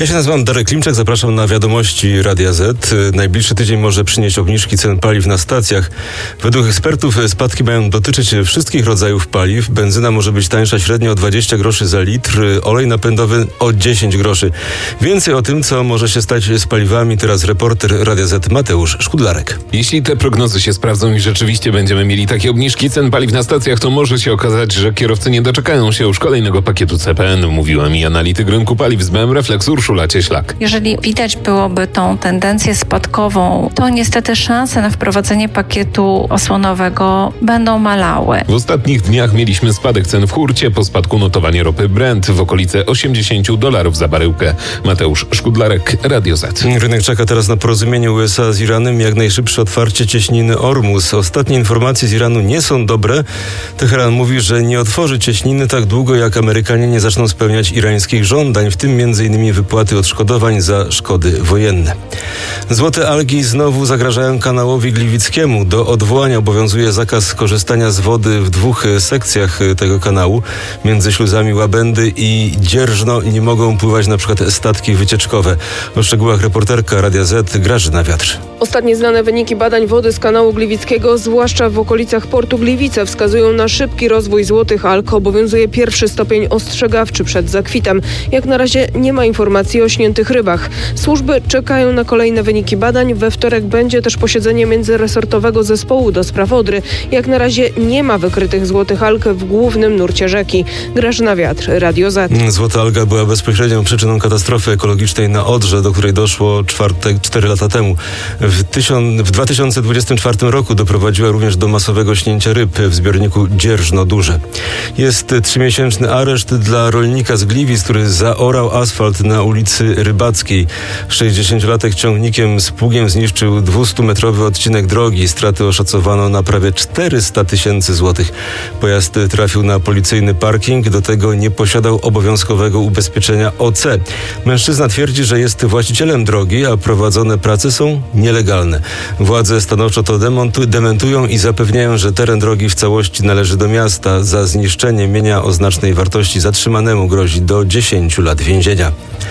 Ja się nazywam Darek Klimczak, zapraszam na wiadomości Radia Z. Najbliższy tydzień może przynieść obniżki cen paliw na stacjach. Według ekspertów spadki mają dotyczyć wszystkich rodzajów paliw. Benzyna może być tańsza średnio o 20 groszy za litr, olej napędowy o 10 groszy. Więcej o tym, co może się stać z paliwami, teraz reporter Radia Z Mateusz Szkudlarek. Jeśli te prognozy się sprawdzą i rzeczywiście będziemy mieli takie obniżki cen paliw na stacjach, to może się okazać, że kierowcy nie doczekają się już kolejnego pakietu CPN, mówiła mi analityk rynku paliw z BM Reflex Urszula Cieślak. Jeżeli widać byłoby tą tendencję spadkową, to niestety szanse na wprowadzenie pakietu osłonowego będą malały. W ostatnich dniach mieliśmy spadek cen w hurcie po spadku notowania ropy Brent w okolice $80 za baryłkę. Mateusz Szkudlarek, Radio Z. Rynek czeka teraz na porozumienie USA z Iranem, jak najszybsze otwarcie cieśniny Ormus. Ostatnie informacje z Iranu nie są dobre. Teheran mówi, że nie otworzy cieśniny tak długo, jak Amerykanie nie zaczną spełniać irańskich żądań, w tym m.in. wypłaty odszkodowań za szkody wojenne. Złote algi znowu zagrażają kanałowi gliwickiemu. Do odwołania obowiązuje zakaz korzystania z wody w dwóch sekcjach tego kanału. Między śluzami Łabędy i Dzierżno nie mogą pływać na przykład statki wycieczkowe. O szczegółach reporterka Radia Z Grażyna Wiatr. Ostatnie znane wyniki badań wody z kanału gliwickiego, zwłaszcza w okolicach portu Gliwice, wskazują na szybki rozwój złotych alg. Obowiązuje pierwszy stopień ostrzegawczy przed zakwitem. Jak na razie nie ma informacji o śniętych rybach. Służby czekają na kolejne wyniki badań. We wtorek będzie też posiedzenie międzyresortowego zespołu do spraw Odry. Jak na razie nie ma wykrytych złotych alg w głównym nurcie rzeki. Grażyna Wiatr, Radio Z. Złota alga była bezpośrednią przyczyną katastrofy ekologicznej na Odrze, do której doszło 4 lata temu. W 2024 roku doprowadziła również do masowego śnięcia ryb w zbiorniku Dzierżno Duże. Jest 3-miesięczny areszt dla rolnika z Gliwic, który zaorał asfalt na ulicy Rybackiej. 60-latek ciągnikiem z pługiem zniszczył 200-metrowy odcinek drogi. Straty oszacowano na prawie 400 tysięcy złotych. Pojazd trafił na policyjny parking, do tego nie posiadał obowiązkowego ubezpieczenia OC. Mężczyzna twierdzi, że jest właścicielem drogi, a prowadzone prace są nielegalne. Władze stanowczo to dementują i zapewniają, że teren drogi w całości należy do miasta. Za zniszczenie mienia o znacznej wartości zatrzymanemu grozi do 10 lat więzienia.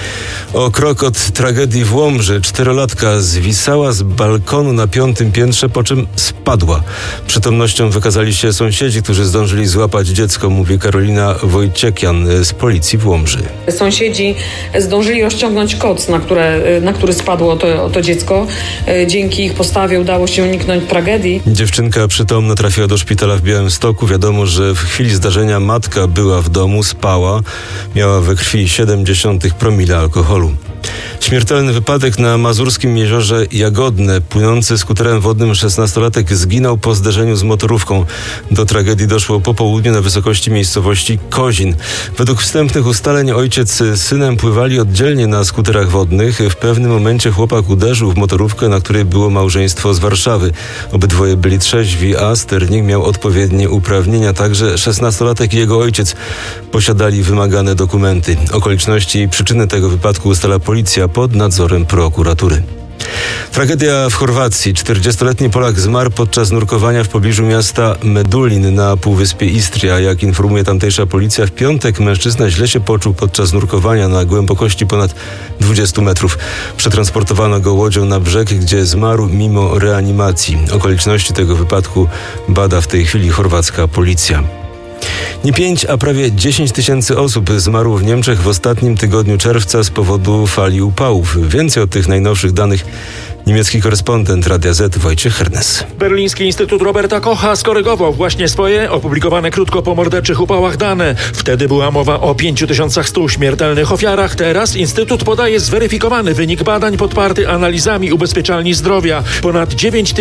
O krok od tragedii w Łomży 4-latka zwisała z balkonu na 5. piętrze, po czym spadła. Przytomnością wykazali się sąsiedzi, którzy zdążyli złapać dziecko, mówi Karolina Wojciekian z policji w Łomży. Sąsiedzi zdążyli rozciągnąć koc, na który spadło to dziecko. Dzięki ich postawie udało się uniknąć tragedii. Dziewczynka przytomna trafiła do szpitala w Białymstoku. Wiadomo, że w chwili zdarzenia matka była w domu, spała. Miała we krwi 0,7 promila alkoholu. Śmiertelny wypadek na mazurskim jeziorze Jagodne. Płynący skuterem wodnym 16-latek zginął po zderzeniu z motorówką. Do tragedii doszło po południu na wysokości miejscowości Kozin. Według wstępnych ustaleń ojciec z synem pływali oddzielnie na skuterach wodnych. W pewnym momencie chłopak uderzył w motorówkę, na której było małżeństwo z Warszawy. Obydwoje byli trzeźwi, a sternik miał odpowiednie uprawnienia. Także 16-latek i jego ojciec posiadali wymagane dokumenty. Okoliczności i przyczyny tego wypadku ustala policja pod nadzorem prokuratury. Tragedia w Chorwacji. 40-letni Polak zmarł podczas nurkowania w pobliżu miasta Medulin na półwyspie Istria. Jak informuje tamtejsza policja, w piątek mężczyzna źle się poczuł podczas nurkowania na głębokości ponad 20 metrów. Przetransportowano go łodzią na brzeg, gdzie zmarł mimo reanimacji. Okoliczności tego wypadku bada w tej chwili chorwacka policja. Nie 5, a prawie 10 tysięcy osób zmarło w Niemczech w ostatnim tygodniu czerwca z powodu fali upałów. Więcej o tych najnowszych danych niemiecki korespondent Radia Z Wojciech Hernes. Berliński Instytut Roberta Kocha skorygował właśnie swoje opublikowane krótko po morderczych upałach dane. Wtedy była mowa o 5100 śmiertelnych ofiarach. Teraz Instytut podaje zweryfikowany wynik badań podparty analizami ubezpieczalni zdrowia. Ponad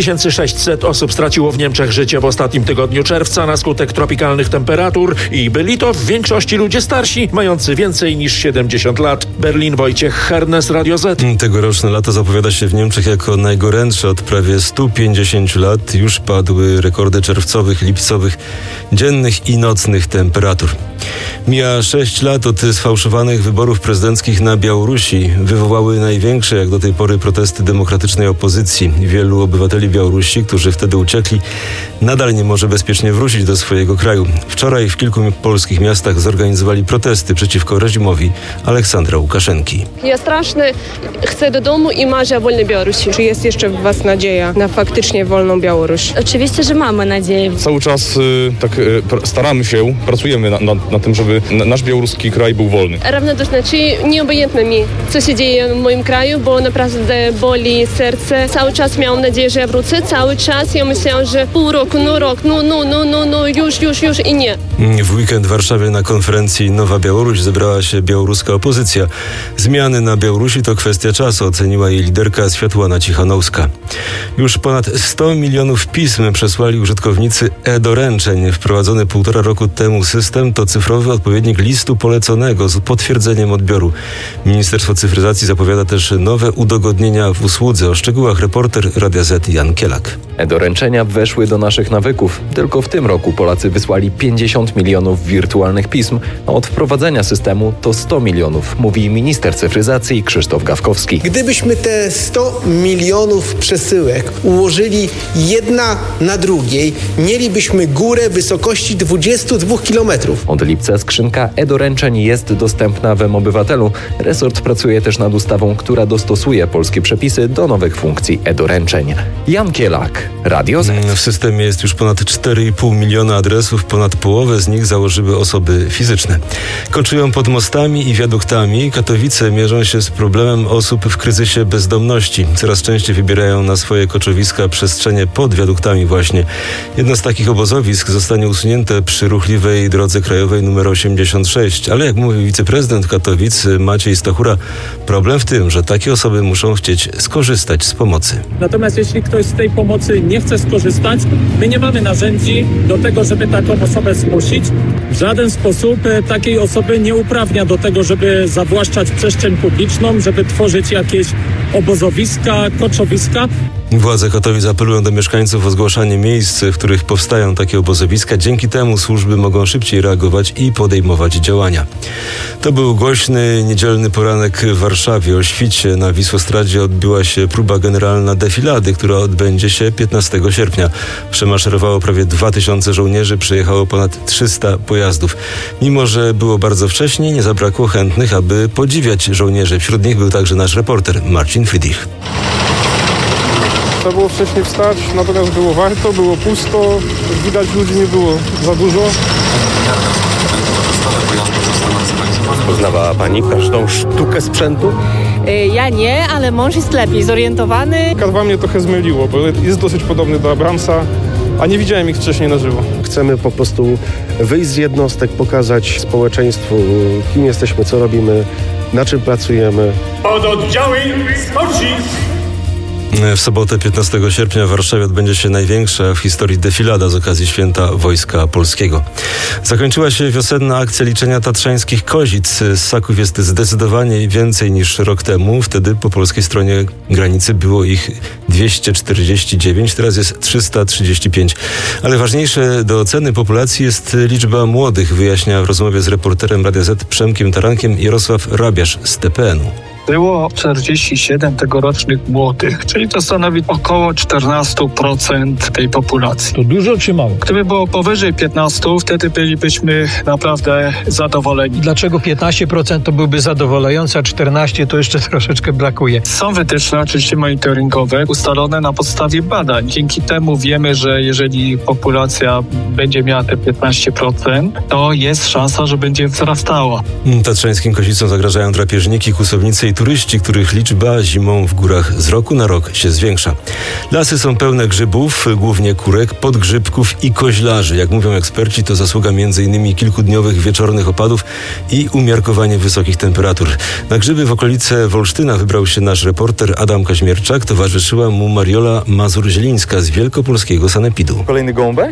9600 osób straciło w Niemczech życie w ostatnim tygodniu czerwca na skutek tropikalnych temperatur i byli to w większości ludzie starsi, mający więcej niż 70 lat. Berlin, Wojciech Hernes, Radio Z. Tegoroczne lato zapowiada się w Niemczech jako najgorętsze od prawie 150 lat już padły rekordy czerwcowych, lipcowych, dziennych i nocnych temperatur. Mija 6 lat od sfałszowanych wyborów prezydenckich na Białorusi. Wywołały największe jak do tej pory protesty demokratycznej opozycji. Wielu obywateli Białorusi, którzy wtedy uciekli, nadal nie może bezpiecznie wrócić do swojego kraju. Wczoraj w kilku polskich miastach zorganizowali protesty przeciwko reżimowi Aleksandra Łukaszenki. Ja strasznie chcę do domu i marzę o wolnej Białorusi. Czy jest jeszcze w Was nadzieja na faktycznie wolną Białoruś? Oczywiście, że mamy nadzieję. Cały czas staramy się, pracujemy na tym, żeby nasz białoruski kraj był wolny. Równocześnie, czy nieobojętne mi, co się dzieje w moim kraju, bo naprawdę boli serce. Cały czas miałam nadzieję, że ja wrócę. Cały czas ja myślałam, że pół roku, rok, już i nie. W weekend w Warszawie na konferencji Nowa Białoruś zebrała się białoruska opozycja. Zmiany na Białorusi to kwestia czasu, oceniła jej liderka Światłana Cichanowska. Już ponad 100 milionów pism przesłali użytkownicy e-doręczeń. Wprowadzony 1,5 roku temu system to cyfrowy odpowiednik listu poleconego z potwierdzeniem odbioru. Ministerstwo Cyfryzacji zapowiada też nowe udogodnienia w usłudze. O szczegółach reporter Radia Z Jan Kielak. E-doręczenia weszły do naszych nawyków. Tylko w tym roku Polacy wysłali 50 milionów wirtualnych pism, a od wprowadzenia systemu to 100 milionów, mówi minister cyfryzacji Krzysztof Gawkowski. Gdybyśmy te 100 milionów przesyłek ułożyli jedna na drugiej, mielibyśmy górę wysokości 22 kilometrów. Od lipca skrzynka e-doręczeń jest dostępna w mObywatelu. Resort pracuje też nad ustawą, która dostosuje polskie przepisy do nowych funkcji e-doręczeń. Jan Kielak, Radio Z. W systemie jest już ponad 4,5 miliona adresów, ponad połowę z nich założyły osoby fizyczne. Koczują pod mostami i wiaduktami. Katowice mierzą się z problemem osób w kryzysie bezdomności. Coraz częściej wybierają na swoje koczowiska przestrzenie pod wiaduktami właśnie. Jedno z takich obozowisk zostanie usunięte przy ruchliwej drodze krajowej nr 86. Ale jak mówi wiceprezydent Katowic Maciej Stachura, problem w tym, że takie osoby muszą chcieć skorzystać z pomocy. Natomiast jeśli ktoś z tej pomocy nie chce skorzystać, my nie mamy narzędzi do tego, żeby taką osobę zmusić. W żaden sposób takiej osoby nie uprawnia do tego, żeby zawłaszczać przestrzeń publiczną, żeby tworzyć jakieś obozowiska, koczowiska. Władze Katowic apelują do mieszkańców o zgłaszanie miejsc, w których powstają takie obozowiska. Dzięki temu służby mogą szybciej reagować i podejmować działania. To był głośny niedzielny poranek w Warszawie. O świcie na Wisłostradzie odbyła się próba generalna defilady, która odbędzie się 15 sierpnia. Przemaszerowało prawie 2000 żołnierzy, przyjechało ponad 300 pojazdów. Mimo że było bardzo wcześnie, nie zabrakło chętnych, aby podziwiać żołnierzy. Wśród nich był także nasz reporter Marcin Friedrich. Trzeba było wcześniej wstać, natomiast było warto, było pusto, widać ludzi nie było za dużo. Poznawała Pani każdą sztukę sprzętu? Ja nie, ale mąż jest lepiej zorientowany. K2 mnie trochę zmyliło, bo jest dosyć podobny do Abramsa, a nie widziałem ich wcześniej na żywo. Chcemy po prostu wyjść z jednostek, pokazać społeczeństwu, kim jesteśmy, co robimy, na czym pracujemy. Pododdziały sporci! W sobotę 15 sierpnia w Warszawie odbędzie się największa w historii defilada z okazji Święta Wojska Polskiego. Zakończyła się wiosenna akcja liczenia tatrzańskich kozic. Ssaków jest zdecydowanie więcej niż rok temu. Wtedy po polskiej stronie granicy było ich 249, teraz jest 335. Ale ważniejsze do oceny populacji jest liczba młodych, wyjaśnia w rozmowie z reporterem Radia Z Przemkiem Tarankiem Jarosław Rabiasz z TPN-u. Było 47 tegorocznych młodych, czyli to stanowi około 14% tej populacji. To dużo czy mało? Gdyby było powyżej 15, wtedy bylibyśmy naprawdę zadowoleni. Dlaczego 15% to byłby zadowalający, a 14% to jeszcze troszeczkę brakuje? Są wytyczne oczywiście monitoringowe ustalone na podstawie badań. Dzięki temu wiemy, że jeżeli populacja będzie miała te 15%, to jest szansa, że będzie wzrastała. Tatrzańskim kozicom zagrażają drapieżniki, kłusownicy i turyści, których liczba zimą w górach z roku na rok się zwiększa. Lasy są pełne grzybów, głównie kurek, podgrzybków i koźlarzy. Jak mówią eksperci, to zasługa m.in. kilkudniowych wieczornych opadów i umiarkowanie wysokich temperatur. Na grzyby w okolice Wolsztyna wybrał się nasz reporter Adam Kaźmierczak. Towarzyszyła mu Mariola Mazur-Zielińska z Wielkopolskiego Sanepidu. Kolejny gołąbek?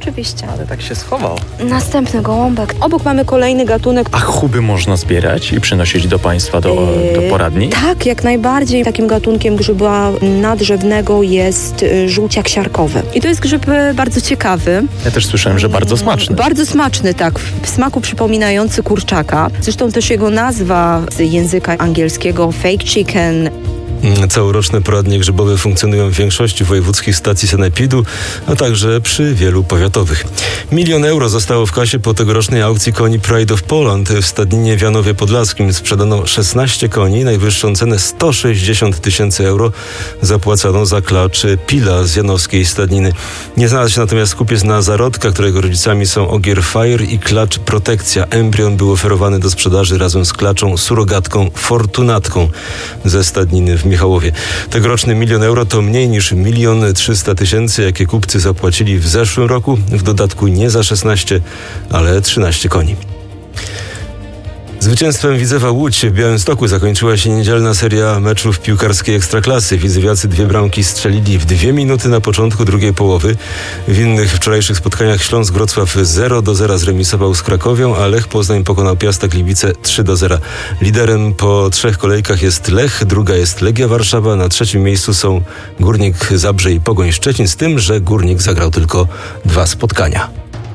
oczywiście. Ale tak się schował. Następny gołąbek. Obok mamy kolejny gatunek. A chuby można zbierać i przynosić do państwa, do poradni? Tak, jak najbardziej. Takim gatunkiem grzyba nadrzewnego jest żółciak siarkowy. I to jest grzyb bardzo ciekawy. Ja też słyszałem, że bardzo smaczny. Bardzo smaczny, tak. W smaku przypominający kurczaka. Zresztą też jego nazwa z języka angielskiego fake chicken. Całoroczne poradnie grzybowe funkcjonują w większości wojewódzkich stacji sanepidu, a także przy wielu powiatowych. 1 000 000 euro zostało w kasie po tegorocznej aukcji koni Pride of Poland w stadninie w Janowie Podlaskim. Sprzedano 16 koni, najwyższą cenę 160 000 euro zapłacono za klacz Pila z janowskiej stadniny. Nie znalazł się natomiast kupiec na zarodka, którego rodzicami są Ogier Fire i klacz Protekcja. Embrion był oferowany do sprzedaży razem z klaczą surogatką Fortunatką ze stadniny w Michałowie. Tegoroczny 1 000 000 euro to mniej niż 1 300 000, jakie kupcy zapłacili w zeszłym roku, w dodatku nie za 16, ale 13 koni. Zwycięstwem Widzewa Łódź w Białymstoku zakończyła się niedzielna seria meczów piłkarskiej Ekstraklasy. Widzewiacy 2 bramki strzelili w 2 minuty na początku drugiej połowy. W innych wczorajszych spotkaniach Śląsk Wrocław 0-0 zremisował z Krakowią, a Lech Poznań pokonał Piasta Gliwice 3-0. Liderem po 3 kolejkach jest Lech, druga jest Legia Warszawa, na 3. miejscu są Górnik Zabrze i Pogoń Szczecin, z tym, że Górnik zagrał tylko 2 spotkania.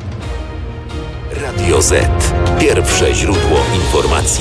Radio Z. Pierwsze źródło informacji.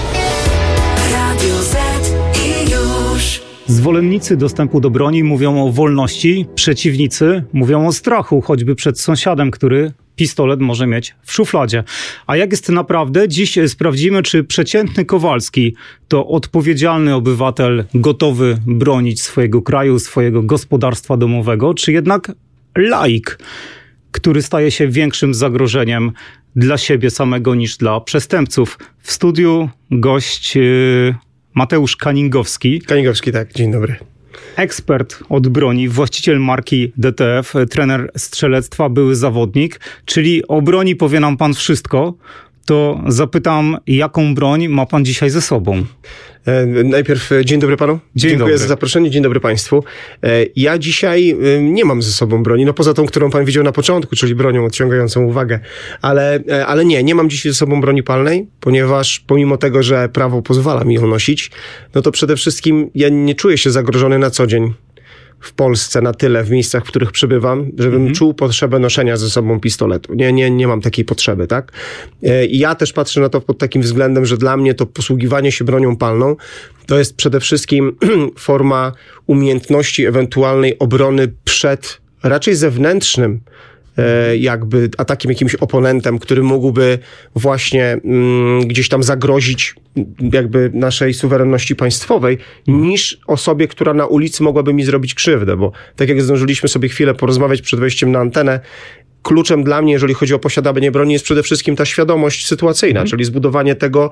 Radio Z i już. Zwolennicy dostępu do broni mówią o wolności, przeciwnicy mówią o strachu, choćby przed sąsiadem, który pistolet może mieć w szufladzie. A jak jest naprawdę? Dziś sprawdzimy, czy przeciętny Kowalski to odpowiedzialny obywatel gotowy bronić swojego kraju, swojego gospodarstwa domowego, czy jednak laik, który staje się większym zagrożeniem dla siebie samego niż dla przestępców. W studiu gość Mateusz Kaningowski. Kaningowski, tak. Dzień dobry. Ekspert od broni, właściciel marki DTF, trener strzelectwa, były zawodnik, czyli o broni powie nam pan wszystko. To zapytam, jaką broń ma pan dzisiaj ze sobą? Najpierw dzień dobry panu. Dziękuję za zaproszenie. Dzień dobry państwu. Ja dzisiaj nie mam ze sobą broni, no poza tą, którą pan widział na początku, czyli bronią odciągającą uwagę. Ale nie mam dzisiaj ze sobą broni palnej, ponieważ pomimo tego, że prawo pozwala mi ją nosić, no to przede wszystkim ja nie czuję się zagrożony na co dzień w Polsce na tyle, w miejscach, w których przebywam, żebym czuł potrzebę noszenia ze sobą pistoletu. Nie mam takiej potrzeby, tak? I ja też patrzę na to pod takim względem, że dla mnie to posługiwanie się bronią palną to jest przede wszystkim forma umiejętności ewentualnej obrony przed raczej zewnętrznym jakby atakiem jakimś oponentem, który mógłby właśnie gdzieś tam zagrozić jakby naszej suwerenności państwowej, niż osobie, która na ulicy mogłaby mi zrobić krzywdę, bo tak jak zdążyliśmy sobie chwilę porozmawiać przed wejściem na antenę, kluczem dla mnie, jeżeli chodzi o posiadanie broni, jest przede wszystkim ta świadomość sytuacyjna, czyli zbudowanie tego,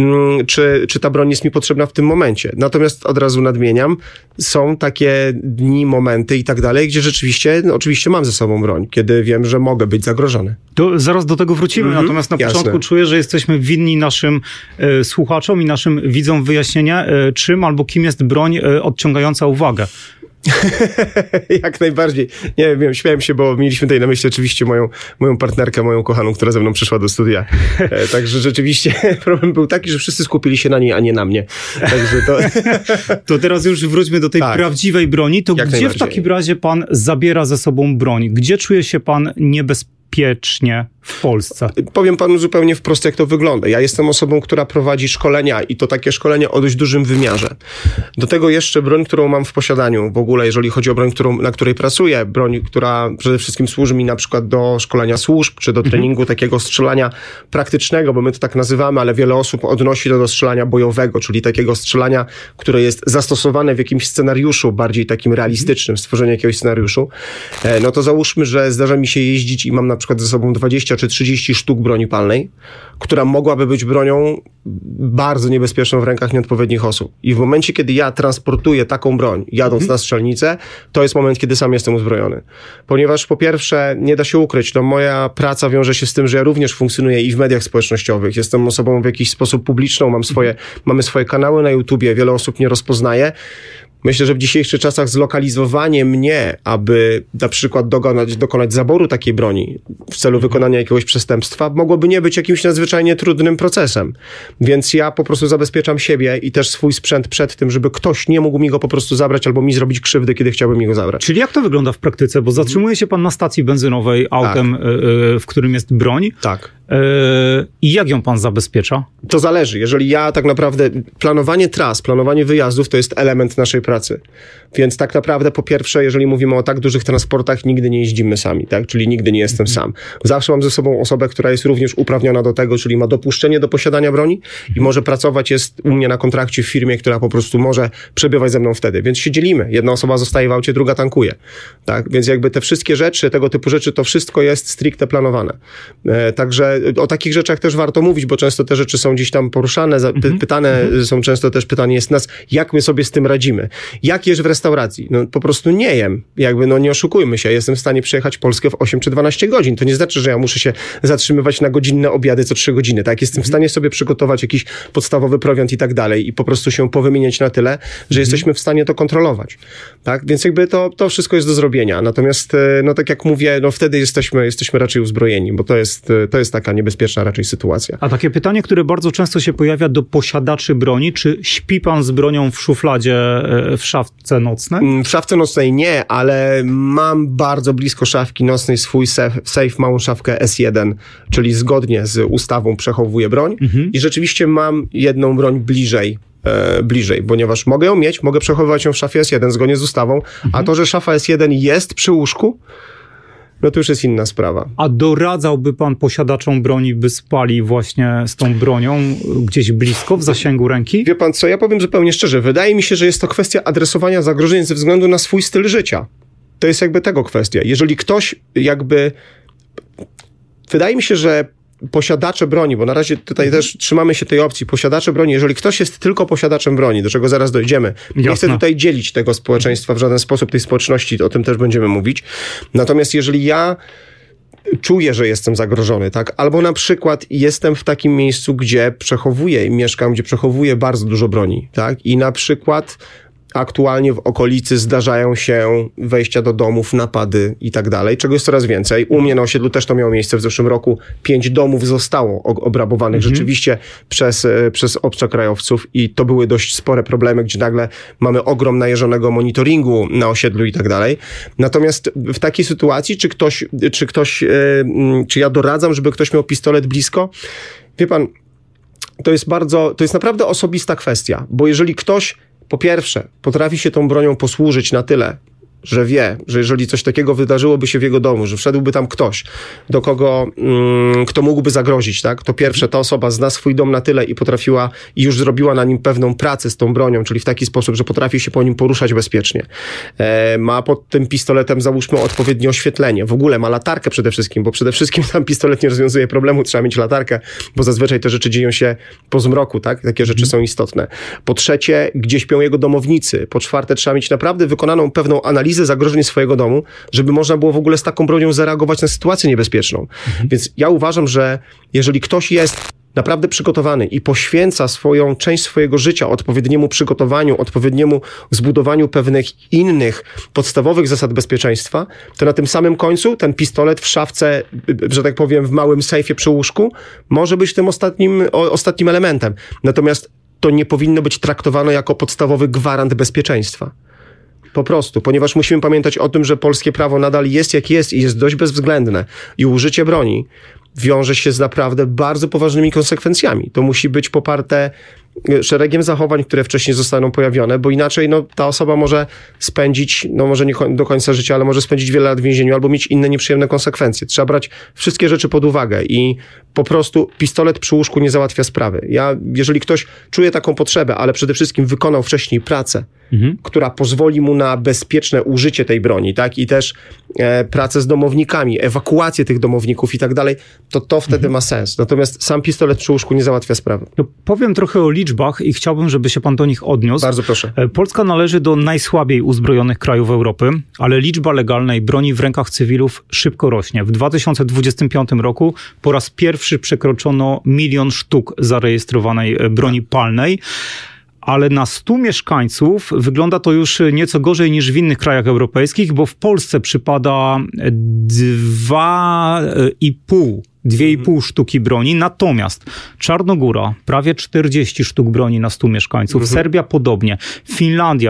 czy ta broń jest mi potrzebna w tym momencie. Natomiast od razu nadmieniam, są takie dni, momenty i tak dalej, gdzie rzeczywiście, oczywiście mam ze sobą broń, kiedy wiem, że mogę być zagrożony. To zaraz do tego wrócimy, natomiast na początku czuję, że jesteśmy winni naszym słuchaczom i naszym widzom wyjaśnienia, czym albo kim jest broń odciągająca uwagę. Jak najbardziej. Nie wiem, śmiałem się, bo mieliśmy tutaj na myśli oczywiście moją partnerkę, moją kochaną, która ze mną przyszła do studia. Także rzeczywiście problem był taki, że wszyscy skupili się na niej, a nie na mnie. Także to teraz już wróćmy do tej prawdziwej broni. To gdzie w takim razie pan zabiera ze sobą broń? Gdzie czuje się pan niebezpiecznie w Polsce? Powiem panu zupełnie wprost, jak to wygląda. Ja jestem osobą, która prowadzi szkolenia i to takie szkolenia o dość dużym wymiarze. Do tego jeszcze broń, którą mam w posiadaniu w ogóle, jeżeli chodzi o broń, na której pracuję, broń, która przede wszystkim służy mi na przykład do szkolenia służb, czy do treningu takiego strzelania praktycznego, bo my to tak nazywamy, ale wiele osób odnosi to do strzelania bojowego, czyli takiego strzelania, które jest zastosowane w jakimś scenariuszu, bardziej takim realistycznym, stworzenie jakiegoś scenariuszu. No to załóżmy, że zdarza mi się jeździć i mam na przykład ze sobą 20 czy 30 sztuk broni palnej, która mogłaby być bronią bardzo niebezpieczną w rękach nieodpowiednich osób. I w momencie, kiedy ja transportuję taką broń, jadąc na strzelnicę, to jest moment, kiedy sam jestem uzbrojony. Ponieważ po pierwsze, nie da się ukryć, no moja praca wiąże się z tym, że ja również funkcjonuję i w mediach społecznościowych. Jestem osobą w jakiś sposób publiczną, mamy swoje kanały na YouTubie, wiele osób mnie rozpoznaje. Myślę, że w dzisiejszych czasach zlokalizowanie mnie, aby na przykład dokonać zaboru takiej broni w celu wykonania jakiegoś przestępstwa, mogłoby nie być jakimś nadzwyczajnie trudnym procesem. Więc ja po prostu zabezpieczam siebie i też swój sprzęt przed tym, żeby ktoś nie mógł mi go po prostu zabrać albo mi zrobić krzywdy, kiedy chciałby mi go zabrać. Czyli jak to wygląda w praktyce? Bo zatrzymuje się pan na stacji benzynowej autem, w którym jest broń. Tak. I jak ją pan zabezpiecza? To zależy. Jeżeli ja tak naprawdę... Planowanie tras, planowanie wyjazdów to jest element naszej pracy. Więc tak naprawdę po pierwsze, jeżeli mówimy o tak dużych transportach, nigdy nie jeździmy sami, tak? Czyli nigdy nie jestem sam. Zawsze mam ze sobą osobę, która jest również uprawniona do tego, czyli ma dopuszczenie do posiadania broni i może pracować, jest u mnie na kontrakcie w firmie, która po prostu może przebywać ze mną wtedy. Więc się dzielimy. Jedna osoba zostaje w aucie, druga tankuje. Tak? Więc jakby te wszystkie rzeczy, tego typu rzeczy, to wszystko jest stricte planowane. Także o takich rzeczach też warto mówić, bo często te rzeczy są gdzieś tam poruszane, pytane są często też pytanie jest nas, jak my sobie z tym radzimy. Jak jesz w restauracji? No po prostu nie jem. Jakby no nie oszukujmy się. Jestem w stanie przejechać Polskę w 8 czy 12 godzin. To nie znaczy, że ja muszę się zatrzymywać na godzinne obiady co 3 godziny. Tak? Jestem w stanie sobie przygotować jakiś podstawowy prowiant i tak dalej i po prostu się powymieniać na tyle, że jesteśmy w stanie to kontrolować. Tak? Więc jakby to wszystko jest do zrobienia. Natomiast no tak jak mówię, no wtedy jesteśmy raczej uzbrojeni, bo to jest taka niebezpieczna raczej sytuacja. A takie pytanie, które bardzo często się pojawia do posiadaczy broni, czy śpi pan z bronią w szufladzie w szafce nocnej? W szafce nocnej nie, ale mam bardzo blisko szafki nocnej swój safe, małą szafkę S1, czyli zgodnie z ustawą przechowuję broń i rzeczywiście mam jedną broń bliżej, ponieważ mogę ją mieć, mogę przechowywać ją w szafie S1 zgodnie z ustawą, a to, że szafa S1 jest przy łóżku, no to już jest inna sprawa. A doradzałby pan posiadaczom broni, by spali właśnie z tą bronią gdzieś blisko, w zasięgu ręki? Wie pan co, ja powiem zupełnie szczerze, wydaje mi się, że jest to kwestia adresowania zagrożeń ze względu na swój styl życia. To jest jakby tego kwestia. Jeżeli ktoś jakby... Wydaje mi się, że posiadacze broni, bo na razie tutaj też trzymamy się tej opcji, posiadacze broni, jeżeli ktoś jest tylko posiadaczem broni, do czego zaraz dojdziemy, nie chcę tutaj dzielić tego społeczeństwa w żaden sposób, tej społeczności, o tym też będziemy mówić. Natomiast jeżeli ja czuję, że jestem zagrożony, tak? Albo na przykład jestem w takim miejscu, gdzie przechowuję i mieszkam, gdzie przechowuję bardzo dużo broni, tak? I na przykład aktualnie w okolicy zdarzają się wejścia do domów, napady i tak dalej, czego jest coraz więcej. U mnie na osiedlu też to miało miejsce w zeszłym roku. 5 domów zostało obrabowanych rzeczywiście przez obcokrajowców i to były dość spore problemy, gdzie nagle mamy ogrom najeżonego monitoringu na osiedlu i tak dalej. Natomiast w takiej sytuacji, czy ja doradzam, żeby ktoś miał pistolet blisko? Wie pan, to jest naprawdę osobista kwestia, bo jeżeli ktoś po pierwsze, potrafi się tą bronią posłużyć na tyle, że wie, że jeżeli coś takiego wydarzyłoby się w jego domu, że wszedłby tam ktoś, do kogo, kto mógłby zagrozić, tak? To pierwsze, ta osoba zna swój dom na tyle i potrafiła i już zrobiła na nim pewną pracę z tą bronią, czyli w taki sposób, że potrafi się po nim poruszać bezpiecznie. Ma pod tym pistoletem, załóżmy, odpowiednie oświetlenie. W ogóle ma latarkę przede wszystkim, bo przede wszystkim tam pistolet nie rozwiązuje problemu, trzeba mieć latarkę, bo zazwyczaj te rzeczy dzieją się po zmroku, tak? Takie rzeczy są istotne. Po trzecie, gdzie śpią jego domownicy. Po czwarte, trzeba mieć naprawdę wykonaną pewną analizę zagrożeń swojego domu, żeby można było w ogóle z taką bronią zareagować na sytuację niebezpieczną. Więc ja uważam, że jeżeli ktoś jest naprawdę przygotowany i poświęca część swojego życia odpowiedniemu przygotowaniu, odpowiedniemu zbudowaniu pewnych innych podstawowych zasad bezpieczeństwa, to na tym samym końcu ten pistolet w szafce, że tak powiem, w małym sejfie przy łóżku może być tym ostatnim elementem. Natomiast to nie powinno być traktowane jako podstawowy gwarant bezpieczeństwa. Po prostu, ponieważ musimy pamiętać o tym, że polskie prawo nadal jest jak jest i jest dość bezwzględne i użycie broni wiąże się z naprawdę bardzo poważnymi konsekwencjami. To musi być poparte szeregiem zachowań, które wcześniej zostaną pojawione, bo inaczej ta osoba może spędzić, może nie do końca życia, ale może spędzić wiele lat w więzieniu albo mieć inne nieprzyjemne konsekwencje. Trzeba brać wszystkie rzeczy pod uwagę i po prostu pistolet przy łóżku nie załatwia sprawy. Jeżeli ktoś czuje taką potrzebę, ale przede wszystkim wykonał wcześniej pracę, która pozwoli mu na bezpieczne użycie tej broni, tak? I też pracę z domownikami, ewakuację tych domowników i tak dalej, to wtedy ma sens. Natomiast sam pistolet przy łóżku nie załatwia sprawy. Powiem trochę o liczbach i chciałbym, żeby się pan do nich odniósł. Bardzo proszę. Polska należy do najsłabiej uzbrojonych krajów Europy, ale liczba legalnej broni w rękach cywilów szybko rośnie. W 2025 roku po raz pierwszy przekroczono 1 000 000 sztuk zarejestrowanej broni palnej. ale na 100 mieszkańców wygląda to już nieco gorzej niż w innych krajach europejskich, bo w Polsce przypada 2,5 sztuki broni, natomiast Czarnogóra prawie 40 sztuk broni na 100 mieszkańców, Serbia podobnie, Finlandia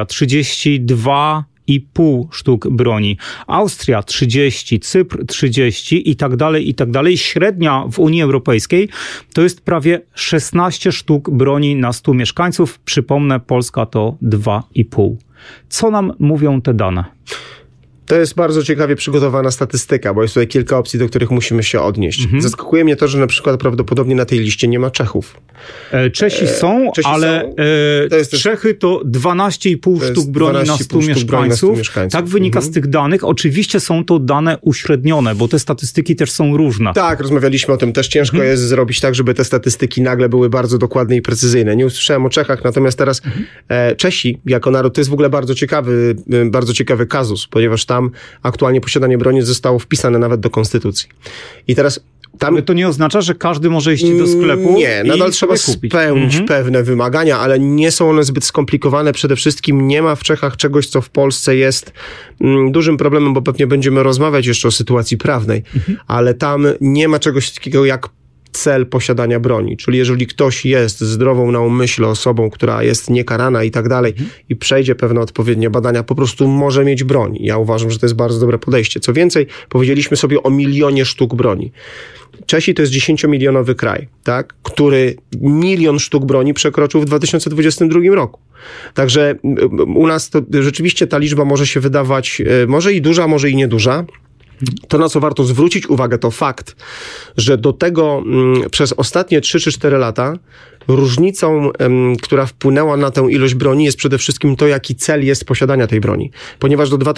32,5 sztuk broni, Austria 30, Cypr 30 i tak dalej. Średnia w Unii Europejskiej to jest prawie 16 sztuk broni na 100 mieszkańców. Przypomnę, Polska to 2,5. Co nam mówią te dane? To jest bardzo ciekawie przygotowana statystyka, bo jest tutaj kilka opcji, do których musimy się odnieść. Zaskakuje mnie to, że na przykład prawdopodobnie na tej liście nie ma Czechów. Czesi są, ale Czechy to 12,5 sztuk broni na 100 mieszkańców. Tak wynika z tych danych. Oczywiście są to dane uśrednione, bo te statystyki też są różne. Tak, rozmawialiśmy o tym. Też ciężko jest zrobić tak, żeby te statystyki nagle były bardzo dokładne i precyzyjne. Nie usłyszałem o Czechach, natomiast teraz Czesi jako naród to jest w ogóle bardzo ciekawy kazus, ponieważ tam aktualnie posiadanie broni zostało wpisane nawet do konstytucji. I teraz ale to nie oznacza, że każdy może iść do sklepu. Nie, nadal trzeba spełnić pewne wymagania, ale nie są one zbyt skomplikowane. Przede wszystkim nie ma w Czechach czegoś, co w Polsce jest dużym problemem, bo pewnie będziemy rozmawiać jeszcze o sytuacji prawnej, ale tam nie ma czegoś takiego jak cel posiadania broni. Czyli jeżeli ktoś jest zdrową na umyśle osobą, która jest niekarana i tak dalej i przejdzie pewne odpowiednie badania, po prostu może mieć broń. Ja uważam, że to jest bardzo dobre podejście. Co więcej, powiedzieliśmy sobie o 1 milionie sztuk broni. Czesi to jest 10-milionowy kraj, tak, który 1 milion sztuk broni przekroczył w 2022 roku. Także u nas to rzeczywiście ta liczba może się wydawać, może i duża, może i nieduża. To, na co warto zwrócić uwagę, to fakt, że do tego przez ostatnie 3 czy 4 lata różnicą, która wpłynęła na tę ilość broni, jest przede wszystkim to, jaki cel jest posiadania tej broni. Ponieważ do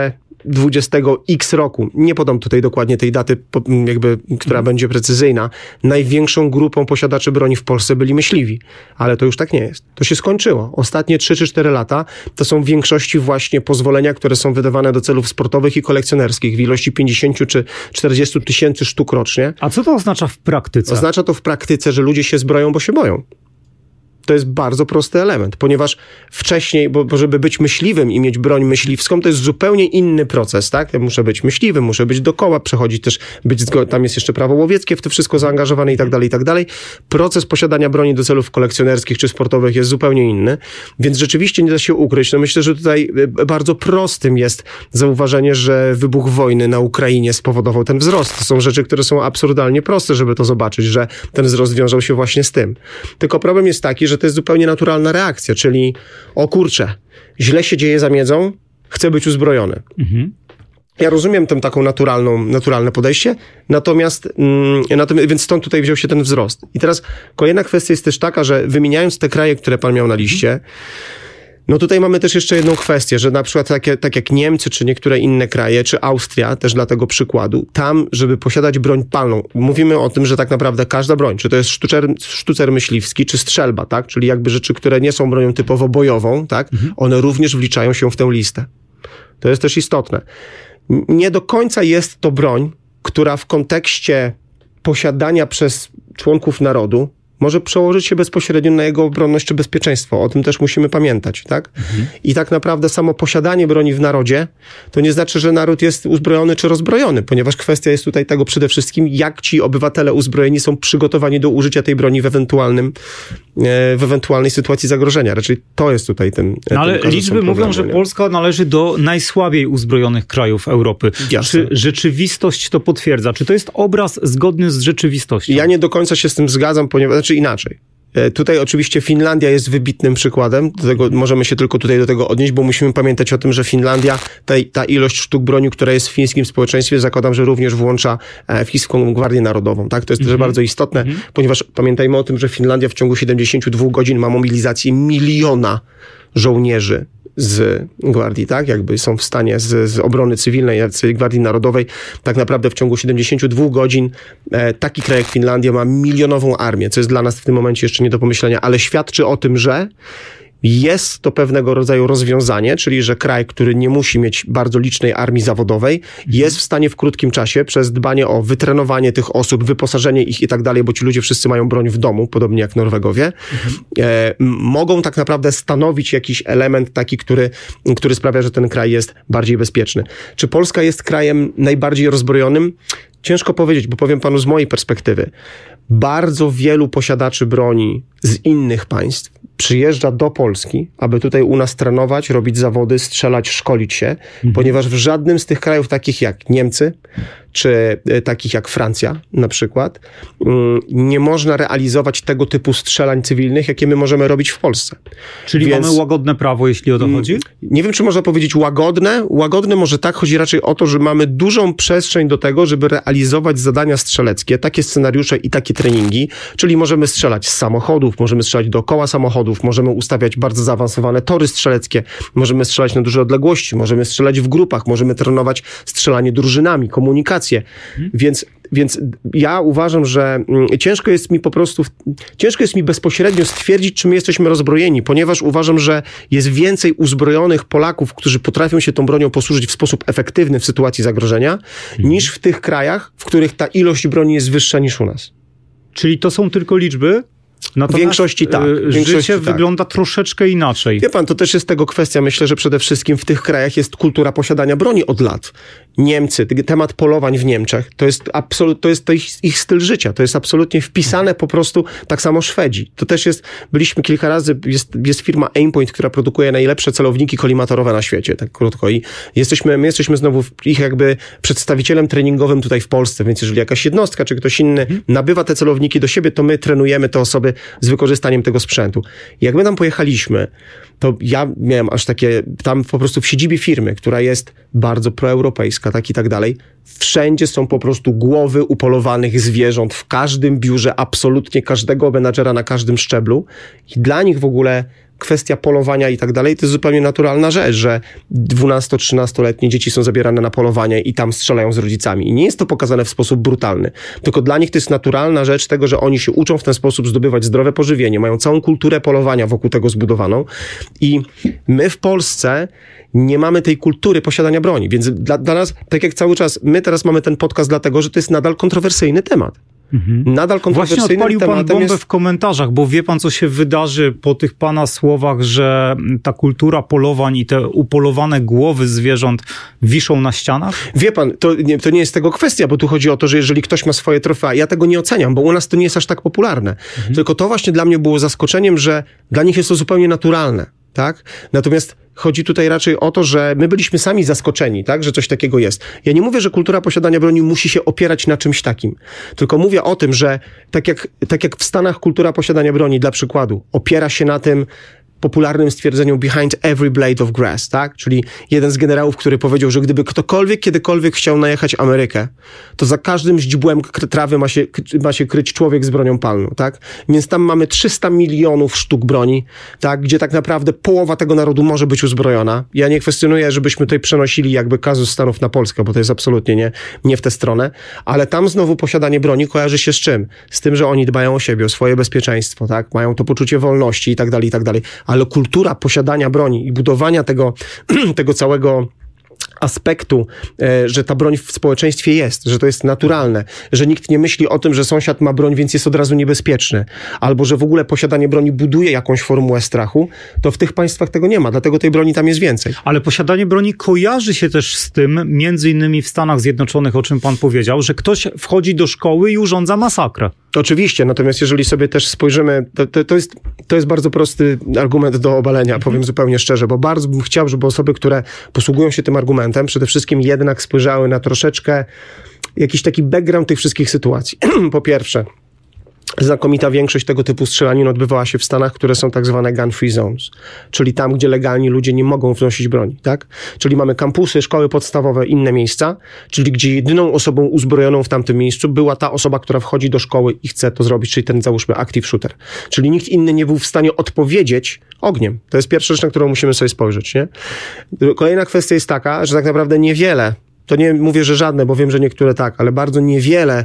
2020 x roku, nie podam tutaj dokładnie tej daty, która będzie precyzyjna, największą grupą posiadaczy broni w Polsce byli myśliwi. Ale to już tak nie jest. To się skończyło. Ostatnie 3 czy 4 lata to są w większości właśnie pozwolenia, które są wydawane do celów sportowych i kolekcjonerskich w ilości 50 czy 40 tysięcy sztuk rocznie. A co to oznacza w praktyce? Oznacza to w praktyce, że ludzie się zbroją, bo się boją. To jest bardzo prosty element, ponieważ wcześniej, bo żeby być myśliwym i mieć broń myśliwską, to jest zupełnie inny proces, tak? Ja muszę być myśliwym, muszę być dookoła, przechodzić też, tam jest jeszcze prawo łowieckie w to wszystko zaangażowane i tak dalej, i tak dalej. Proces posiadania broni do celów kolekcjonerskich czy sportowych jest zupełnie inny, więc rzeczywiście nie da się ukryć. No myślę, że tutaj bardzo prostym jest zauważenie, że wybuch wojny na Ukrainie spowodował ten wzrost. To są rzeczy, które są absurdalnie proste, żeby to zobaczyć, że ten wzrost wiążał się właśnie z tym. Tylko problem jest taki, że to jest zupełnie naturalna reakcja, czyli o kurczę, źle się dzieje za miedzą, chcę być uzbrojony. Ja rozumiem tę taką naturalne podejście, natomiast więc stąd tutaj wziął się ten wzrost. I teraz kolejna kwestia jest też taka, że wymieniając te kraje, które pan miał na liście, no tutaj mamy też jeszcze jedną kwestię, że na przykład tak jak Niemcy, czy niektóre inne kraje, czy Austria, też dla tego przykładu, tam, żeby posiadać broń palną, mówimy o tym, że tak naprawdę każda broń, czy to jest sztucer myśliwski, czy strzelba, tak, czyli jakby rzeczy, które nie są bronią typowo bojową, tak, one również wliczają się w tę listę. To jest też istotne. Nie do końca jest to broń, która w kontekście posiadania przez członków narodu może przełożyć się bezpośrednio na jego obronność czy bezpieczeństwo. O tym też musimy pamiętać, tak? I tak naprawdę samo posiadanie broni w narodzie to nie znaczy, że naród jest uzbrojony czy rozbrojony, ponieważ kwestia jest tutaj tego przede wszystkim, jak ci obywatele uzbrojeni są przygotowani do użycia tej broni w ewentualnej sytuacji zagrożenia. Raczej to jest tutaj ten ale liczby mówią, że Polska należy do najsłabiej uzbrojonych krajów Europy. Jasne. Czy rzeczywistość to potwierdza? Czy to jest obraz zgodny z rzeczywistością? Ja nie do końca się z tym zgadzam, ponieważ inaczej. Tutaj oczywiście Finlandia jest wybitnym przykładem, możemy się tylko tutaj do tego odnieść, bo musimy pamiętać o tym, że Finlandia, ta ilość sztuk broni, która jest w fińskim społeczeństwie, zakładam, że również włącza Fińską Gwardię Narodową. Tak? To jest też bardzo istotne, ponieważ pamiętajmy o tym, że Finlandia w ciągu 72 godzin ma mobilizację 1 miliona żołnierzy z Gwardii, tak? Jakby są w stanie z obrony cywilnej, z Gwardii Narodowej. Tak naprawdę w ciągu 72 godzin taki kraj jak Finlandia ma milionową armię, co jest dla nas w tym momencie jeszcze nie do pomyślenia, ale świadczy o tym, że Jest to pewnego rodzaju rozwiązanie, czyli że kraj, który nie musi mieć bardzo licznej armii zawodowej, jest w stanie w krótkim czasie przez dbanie o wytrenowanie tych osób, wyposażenie ich i tak dalej, bo ci ludzie wszyscy mają broń w domu, podobnie jak Norwegowie, mogą tak naprawdę stanowić jakiś element taki, który sprawia, że ten kraj jest bardziej bezpieczny. Czy Polska jest krajem najbardziej rozbrojonym? Ciężko powiedzieć, bo powiem panu z mojej perspektywy. Bardzo wielu posiadaczy broni z innych państw przyjeżdża do Polski, aby tutaj u nas trenować, robić zawody, strzelać, szkolić się, ponieważ w żadnym z tych krajów takich jak Niemcy, czy takich jak Francja na przykład, nie można realizować tego typu strzelań cywilnych, jakie my możemy robić w Polsce. Czyli mamy łagodne prawo, jeśli o to chodzi? Nie wiem, czy można powiedzieć łagodne. Łagodne może tak, chodzi raczej o to, że mamy dużą przestrzeń do tego, żeby realizować zadania strzeleckie, takie scenariusze i takie treningi, czyli możemy strzelać z samochodów, możemy strzelać dookoła samochodów, możemy ustawiać bardzo zaawansowane tory strzeleckie, możemy strzelać na duże odległości, możemy strzelać w grupach, możemy trenować strzelanie drużynami, komunikację. Więc ja uważam, że ciężko jest mi bezpośrednio stwierdzić, czy my jesteśmy rozbrojeni, ponieważ uważam, że jest więcej uzbrojonych Polaków, którzy potrafią się tą bronią posłużyć w sposób efektywny w sytuacji zagrożenia, niż w tych krajach, w których ta ilość broni jest wyższa niż u nas. Czyli to są tylko liczby? W większości tak. Życie wygląda troszeczkę inaczej. Wie pan, to też jest tego kwestia. Myślę, że przede wszystkim w tych krajach jest kultura posiadania broni od lat. Niemcy, temat polowań w Niemczech, to jest ich styl życia. To jest absolutnie wpisane po prostu, tak samo Szwedzi. To też byliśmy kilka razy, jest firma Aimpoint, która produkuje najlepsze celowniki kolimatorowe na świecie, tak krótko. I my jesteśmy znowu ich jakby przedstawicielem treningowym tutaj w Polsce, więc jeżeli jakaś jednostka czy ktoś inny nabywa te celowniki do siebie, to my trenujemy te osoby z wykorzystaniem tego sprzętu. Jak my tam pojechaliśmy, to ja miałem aż takie, tam po prostu w siedzibie firmy, która jest bardzo proeuropejska, tak i tak dalej, wszędzie są po prostu głowy upolowanych zwierząt, w każdym biurze, absolutnie każdego menadżera na każdym szczeblu i dla nich w ogóle kwestia polowania i tak dalej, to jest zupełnie naturalna rzecz, że 12-13-letnie dzieci są zabierane na polowanie i tam strzelają z rodzicami. I nie jest to pokazane w sposób brutalny. Tylko dla nich to jest naturalna rzecz tego, że oni się uczą w ten sposób zdobywać zdrowe pożywienie. Mają całą kulturę polowania wokół tego zbudowaną. I my w Polsce nie mamy tej kultury posiadania broni. Więc dla nas, tak jak cały czas, my teraz mamy ten podcast dlatego, że to jest nadal kontrowersyjny temat. Nadal kontrowersyjnym Właśnie odpalił pan bombę jest... w komentarzach, bo wie pan, co się wydarzy po tych pana słowach, że ta kultura polowań i te upolowane głowy zwierząt wiszą na ścianach? Wie pan, to nie jest tego kwestia, bo tu chodzi o to, że jeżeli ktoś ma swoje trofea, ja tego nie oceniam, bo u nas to nie jest aż tak popularne. Tylko to właśnie dla mnie było zaskoczeniem, że dla nich jest to zupełnie naturalne. Tak? Natomiast chodzi tutaj raczej o to, że my byliśmy sami zaskoczeni, tak? Że coś takiego jest. Ja nie mówię, że kultura posiadania broni musi się opierać na czymś takim. Tylko mówię o tym, że tak jak w Stanach kultura posiadania broni, dla przykładu, opiera się na tym popularnym stwierdzeniu behind every blade of grass, tak? Czyli jeden z generałów, który powiedział, że gdyby ktokolwiek kiedykolwiek chciał najechać Amerykę, to za każdym źdźbłem trawy ma się kryć człowiek z bronią palną, tak? Więc tam mamy 300 milionów sztuk broni, tak? Gdzie tak naprawdę połowa tego narodu może być uzbrojona. Ja nie kwestionuję, żebyśmy tutaj przenosili jakby kazus Stanów na Polskę, bo to jest absolutnie nie w tę stronę, ale tam znowu posiadanie broni kojarzy się z czym? Z tym, że oni dbają o siebie, o swoje bezpieczeństwo, tak? Mają to poczucie wolności i tak dalej, i tak dalej. Ale kultura posiadania broni i budowania tego całego aspektu, że ta broń w społeczeństwie jest, że to jest naturalne, że nikt nie myśli o tym, że sąsiad ma broń, więc jest od razu niebezpieczny, albo że w ogóle posiadanie broni buduje jakąś formułę strachu, to w tych państwach tego nie ma, dlatego tej broni tam jest więcej. Ale posiadanie broni kojarzy się też z tym, między innymi w Stanach Zjednoczonych, o czym pan powiedział, że ktoś wchodzi do szkoły i urządza masakrę. Oczywiście, natomiast jeżeli sobie też spojrzymy, to jest bardzo prosty argument do obalenia, powiem zupełnie szczerze, bo bardzo bym chciał, żeby osoby, które posługują się tym argumentem, przede wszystkim jednak spojrzały na troszeczkę jakiś taki background tych wszystkich sytuacji. Po pierwsze, znakomita większość tego typu strzelanin odbywała się w Stanach, które są tak zwane gun-free zones, czyli tam, gdzie legalni ludzie nie mogą wnosić broni, tak? Czyli mamy kampusy, szkoły podstawowe, inne miejsca, czyli gdzie jedyną osobą uzbrojoną w tamtym miejscu była ta osoba, która wchodzi do szkoły i chce to zrobić, czyli ten, załóżmy, active shooter. Czyli nikt inny nie był w stanie odpowiedzieć ogniem. To jest pierwsza rzecz, na którą musimy sobie spojrzeć, nie? Kolejna kwestia jest taka, że tak naprawdę niewiele, to nie mówię, że żadne, bo wiem, że niektóre tak, ale bardzo niewiele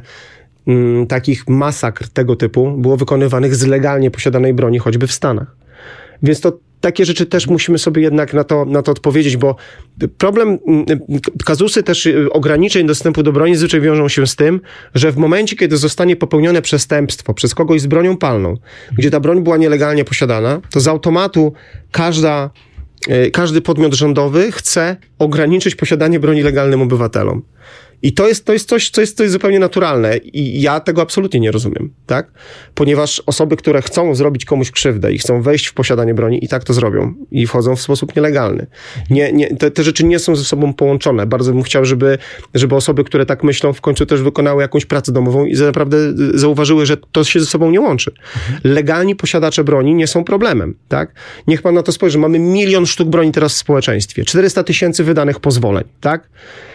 takich masakr tego typu było wykonywanych z legalnie posiadanej broni, choćby w Stanach. Więc takie rzeczy też musimy sobie jednak na to odpowiedzieć, bo problem, kazusy też ograniczeń dostępu do broni zwyczaj wiążą się z tym, że w momencie, kiedy zostanie popełnione przestępstwo przez kogoś z bronią palną, gdzie ta broń była nielegalnie posiadana, to z automatu każdy podmiot rządowy chce ograniczyć posiadanie broni legalnym obywatelom. I to jest coś, co jest zupełnie naturalne i ja tego absolutnie nie rozumiem, tak? Ponieważ osoby, które chcą zrobić komuś krzywdę i chcą wejść w posiadanie broni i tak to zrobią i wchodzą w sposób nielegalny. Te rzeczy nie są ze sobą połączone. Bardzo bym chciał, żeby osoby, które tak myślą, w końcu też wykonały jakąś pracę domową i naprawdę zauważyły, że to się ze sobą nie łączy. Legalni posiadacze broni nie są problemem, tak? Niech pan na to spojrzy. Mamy 1 000 000 sztuk broni teraz w społeczeństwie. 400 000 wydanych pozwoleń, tak?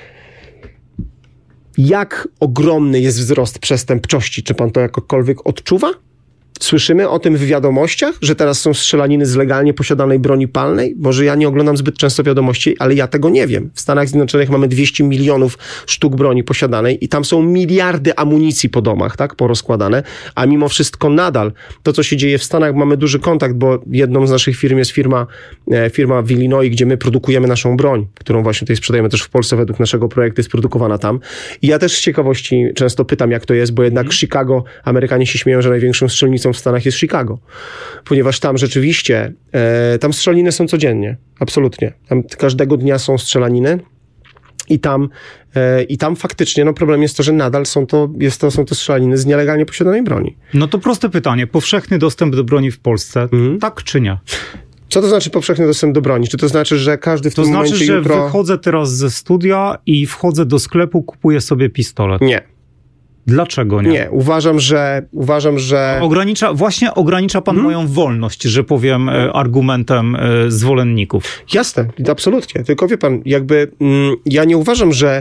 Jak ogromny jest wzrost przestępczości? Czy pan to jakokolwiek odczuwa? Słyszymy o tym w wiadomościach, że teraz są strzelaniny z legalnie posiadanej broni palnej? Może ja nie oglądam zbyt często wiadomości, ale ja tego nie wiem. W Stanach Zjednoczonych mamy 200 milionów sztuk broni posiadanej i tam są miliardy amunicji po domach, tak, porozkładane, a mimo wszystko nadal to, co się dzieje w Stanach, mamy duży kontakt, bo jedną z naszych firm jest firma w Illinois, gdzie my produkujemy naszą broń, którą właśnie tutaj sprzedajemy też w Polsce według naszego projektu, jest produkowana tam. I ja też z ciekawości często pytam, jak to jest, bo jednak Chicago, Amerykanie się śmieją, że największą strzelnicą w Stanach jest Chicago, ponieważ tam rzeczywiście, tam strzelaniny są codziennie, absolutnie. Tam każdego dnia są strzelaniny i tam faktycznie problem jest to, że nadal są to strzelaniny z nielegalnie posiadanej broni. No to proste pytanie. Powszechny dostęp do broni w Polsce, tak czy nie? Co to znaczy powszechny dostęp do broni? Czy to znaczy, że każdy w tym momencie jutro... To znaczy, że wychodzę teraz ze studia i wchodzę do sklepu, kupuję sobie pistolet? Nie. Dlaczego nie? Nie, uważam, że... Ogranicza pan moją wolność, że powiem argumentem zwolenników. Jasne, absolutnie. Tylko wie pan, ja nie uważam, że...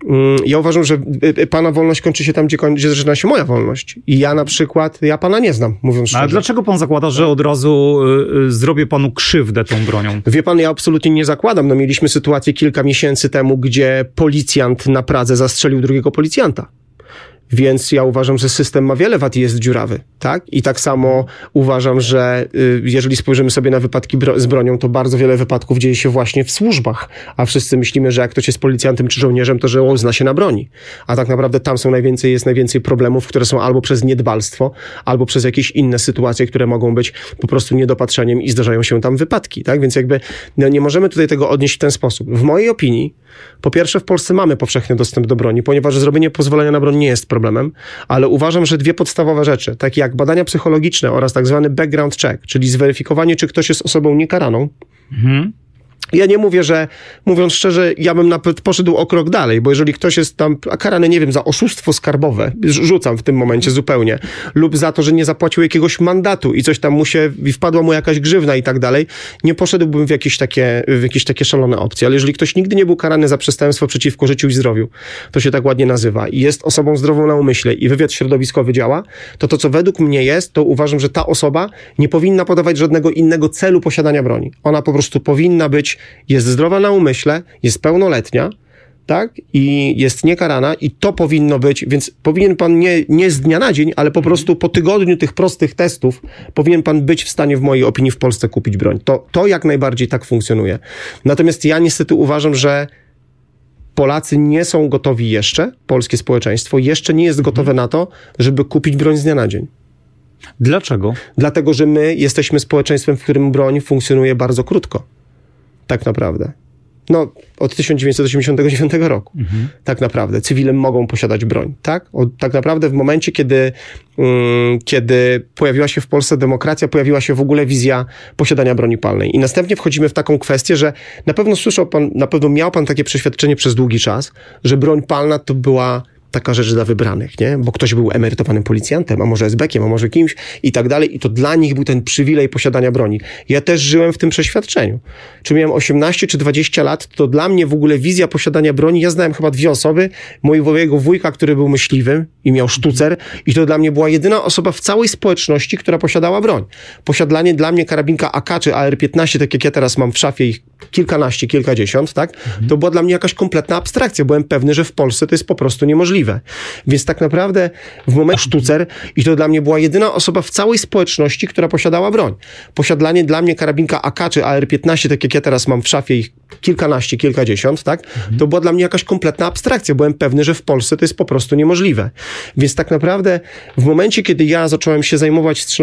pana wolność kończy się tam, gdzie zaczyna się moja wolność. I ja na przykład, pana nie znam, mówiąc szczerze. Ale dlaczego pan zakłada, że od razu zrobię panu krzywdę tą bronią? Wie pan, ja absolutnie nie zakładam. Mieliśmy sytuację kilka miesięcy temu, gdzie policjant na Pradze zastrzelił drugiego policjanta. Więc ja uważam, że system ma wiele wad i jest dziurawy, tak? I tak samo uważam, że jeżeli spojrzymy sobie na wypadki z bronią, to bardzo wiele wypadków dzieje się właśnie w służbach, a wszyscy myślimy, że jak ktoś jest policjantem czy żołnierzem, to że zna się na broni. A tak naprawdę tam jest najwięcej problemów, które są albo przez niedbalstwo, albo przez jakieś inne sytuacje, które mogą być po prostu niedopatrzeniem i zdarzają się tam wypadki, tak? Więc nie możemy tutaj tego odnieść w ten sposób. W mojej opinii, po pierwsze w Polsce mamy powszechny dostęp do broni, ponieważ zrobienie pozwolenia na broń nie jest problemem, ale uważam, że 2 podstawowe rzeczy, takie jak badania psychologiczne oraz tak zwany background check, czyli zweryfikowanie, czy ktoś jest osobą niekaraną. Ja nie mówię, że, mówiąc szczerze, ja bym nawet poszedł o krok dalej, bo jeżeli ktoś jest tam karany, nie wiem, za oszustwo skarbowe, rzucam w tym momencie zupełnie, lub za to, że nie zapłacił jakiegoś mandatu i coś tam wpadła mu jakaś grzywna i tak dalej, nie poszedłbym w jakieś takie szalone opcje. Ale jeżeli ktoś nigdy nie był karany za przestępstwo przeciwko życiu i zdrowiu, to się tak ładnie nazywa, i jest osobą zdrową na umyśle i wywiad środowiskowy działa, to co według mnie jest, to uważam, że ta osoba nie powinna podawać żadnego innego celu posiadania broni. Ona po prostu powinna być, jest zdrowa na umyśle, jest pełnoletnia, tak? I jest niekarana i to powinno być, więc powinien pan nie z dnia na dzień, ale po prostu po tygodniu tych prostych testów powinien pan być w stanie, w mojej opinii, w Polsce kupić broń. To jak najbardziej tak funkcjonuje. Natomiast ja niestety uważam, że Polacy nie są gotowi jeszcze, polskie społeczeństwo jeszcze nie jest gotowe na to, żeby kupić broń z dnia na dzień. Dlaczego? Dlatego, że my jesteśmy społeczeństwem, w którym broń funkcjonuje bardzo krótko. Tak naprawdę. Od 1989 roku. Tak naprawdę. Cywile mogą posiadać broń. Tak? Tak naprawdę w momencie, kiedy pojawiła się w Polsce demokracja, pojawiła się w ogóle wizja posiadania broni palnej. I następnie wchodzimy w taką kwestię, że na pewno miał pan takie przeświadczenie przez długi czas, że broń palna to była taka rzecz dla wybranych, nie? Bo ktoś był emerytowanym policjantem, a może esbekiem, a może kimś i tak dalej. I to dla nich był ten przywilej posiadania broni. Ja też żyłem w tym przeświadczeniu. Czy miałem 18 czy 20 lat, to dla mnie w ogóle wizja posiadania broni, ja znałem chyba 2 osoby, mojego wujka, który był myśliwym i miał sztucer, i to dla mnie była jedyna osoba w całej społeczności, która posiadała broń. Posiadanie dla mnie karabinka AK czy AR-15, tak jak ja teraz mam w szafie, ich kilkanaście, kilkadziesiąt, tak? To była dla mnie jakaś kompletna abstrakcja. Byłem pewny, że w Polsce to jest po prostu niemożliwe. Więc tak naprawdę w momencie sztucer i to dla mnie była jedyna osoba w całej społeczności, która posiadała broń. Posiadanie dla mnie karabinka AK czy AR-15, tak jak ja teraz mam w szafie ich kilkanaście, kilkadziesiąt, tak? To była dla mnie jakaś kompletna abstrakcja. Byłem pewny, że w Polsce to jest po prostu niemożliwe. Więc tak naprawdę w momencie, kiedy ja zacząłem się zajmować